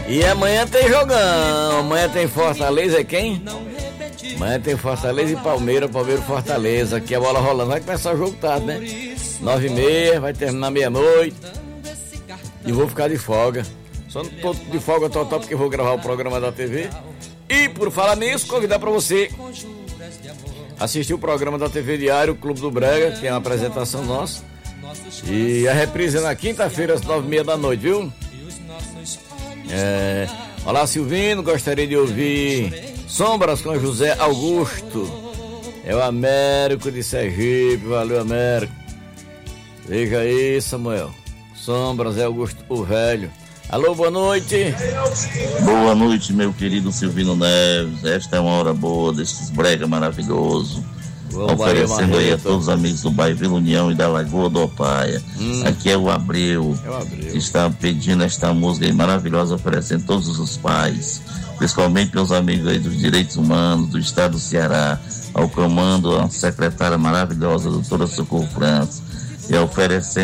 E amanhã tem jogão. Amanhã tem Fortaleza, é quem? Amanhã tem Fortaleza e Palmeiras e Fortaleza. Aqui a bola rolando. Vai começar o jogo tarde, né? 9h30, vai terminar meia-noite. E vou ficar de folga. Só não tô de folga total porque vou gravar o programa da TV. E por falar nisso, convidar para você assistir o programa da TV Diário, Clube do Brega, que é uma apresentação nossa. E a reprise é na quinta-feira, às 9h30 da noite, viu? Olá, Silvino, gostaria de ouvir Sombras com José Augusto. É o Américo de Sergipe, valeu, Américo. Veja aí, Samuel. Sombras, é Augusto o Velho. Alô, boa noite. Boa noite, meu querido Silvino Neves. Esta é uma hora boa desses brega maravilhoso. Oferecendo aí a todos os amigos do bairro Vila União e da Lagoa do Opaia. Aqui é o Abreu, que está pedindo esta música aí maravilhosa, oferecendo todos os pais, principalmente meus amigos aí dos direitos humanos do estado do Ceará, ao comando a secretária maravilhosa, doutora Socorro França, e oferecendo